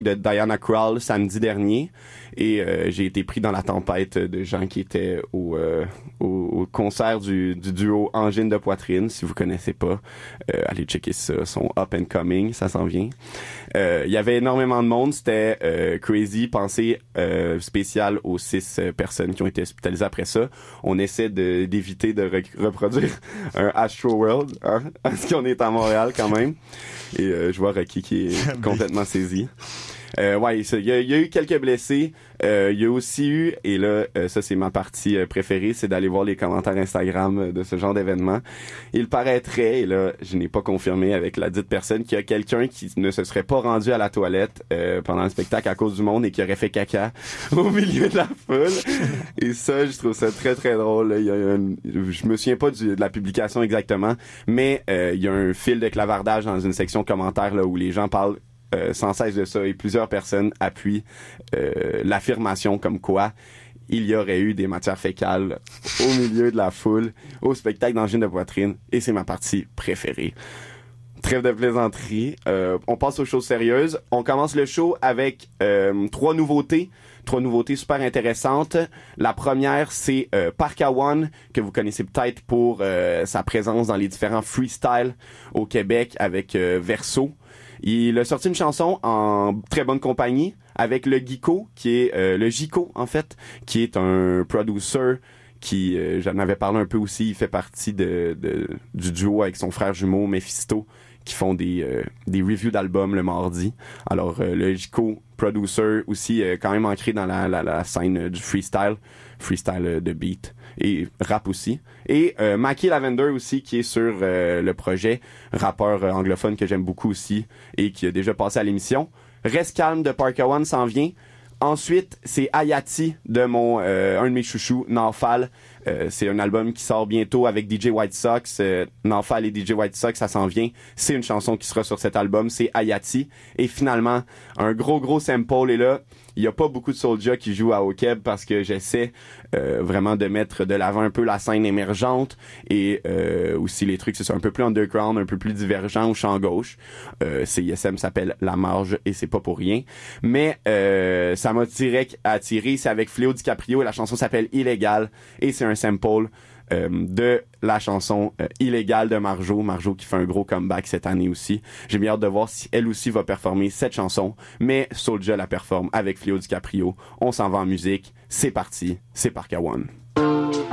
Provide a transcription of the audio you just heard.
de Diana Krall samedi dernier et j'ai été pris dans la tempête de gens qui étaient au concert du duo Angine de poitrine. Si vous connaissez pas, allez checker ça, sont up and coming, ça s'en vient. Il y avait énormément de monde, c'était crazy, pensez spécial aux 6 personnes qui ont été hospitalisées après ça. On essaie d'éviter de reproduire un Astro World, hein, parce qu'on est à Montréal quand même. Et je vois Rocky qui est complètement saisi. Ouais, il y a eu quelques blessés. Il y a aussi eu, et là, ça c'est ma partie préférée, c'est d'aller voir les commentaires Instagram de ce genre d'événement. Il paraîtrait, et là, je n'ai pas confirmé avec la dite personne, qu'il y a quelqu'un qui ne se serait pas rendu à la toilette pendant le spectacle à cause du monde et qui aurait fait caca au milieu de la foule. Et ça, je trouve ça très très drôle. Je me souviens pas de la publication exactement, mais il y a un fil de clavardage dans une section commentaires là où les gens parlent sans cesse de ça et plusieurs personnes appuient l'affirmation comme quoi il y aurait eu des matières fécales au milieu de la foule au spectacle d'Angine de poitrine et c'est ma partie préférée. Trêve de plaisanterie. On passe aux choses sérieuses. On commence le show avec 3 nouveautés super intéressantes. La première, c'est Parka One, que vous connaissez peut-être pour sa présence dans les différents freestyles au Québec avec Verso. Il a sorti une chanson en très bonne compagnie avec le Gico, qui est le Gico en fait, qui est un producer qui, j'en avais parlé un peu aussi, il fait partie du duo avec son frère jumeau Mephisto, qui font des reviews d'albums le mardi. Alors le Gico, producer aussi quand même ancré dans la scène du freestyle de beat et rap aussi. Et Mackie Lavender aussi qui est sur le projet, rappeur anglophone que j'aime beaucoup aussi et qui a déjà passé à l'émission. Reste calme de Parka One s'en vient. Ensuite, c'est Ayati de un de mes chouchous, Nawfal. C'est un album qui sort bientôt avec DJ White Sox. Nawfal et DJ White Sox, ça s'en vient. C'est une chanson qui sera sur cet album, c'est Ayati. Et finalement, un gros sample est là. Il y a pas beaucoup de Soulja qui jouent à Okeb parce que j'essaie vraiment de mettre de l'avant un peu la scène émergente et aussi les trucs, c'est ça, un peu plus underground, un peu plus divergent au champ gauche. CISM s'appelle La Marge et c'est pas pour rien. Mais ça m'a direct attiré. C'est avec Fléau DiCaprio et la chanson s'appelle Illégal et c'est un sample de la chanson Illégale de Marjo qui fait un gros comeback cette année aussi. J'ai bien hâte de voir si elle aussi va performer cette chanson, mais Soulja la performe avec Fléau DiCaprio. On s'en va en musique, c'est parti, c'est Parka One.